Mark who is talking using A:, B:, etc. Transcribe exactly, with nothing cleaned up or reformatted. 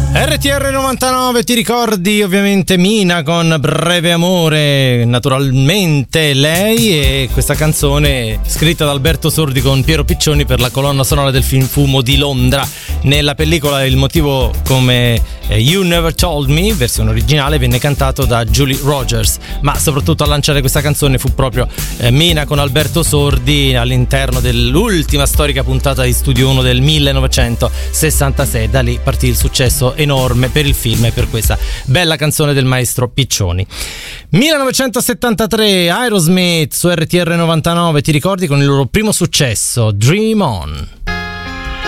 A: R T R novantanove, ti ricordi ovviamente Mina con Breve Amore, naturalmente lei, e questa canzone scritta da Alberto Sordi con Piero Piccioni per la colonna sonora del film Fumo di Londra. Nella pellicola il motivo, come You Never Told Me, versione originale, venne cantato da Julie Rogers, ma soprattutto a lanciare questa canzone fu proprio eh, Mina con Alberto Sordi all'interno dell'ultima storica puntata di Studio uno del millenovecentosessantasei. Da lì partì il successo enorme per il film e per questa bella canzone del maestro Piccioni. millenovecentosettantatré, Aerosmith su R T R novantanove, ti ricordi, con il loro primo successo, Dream On.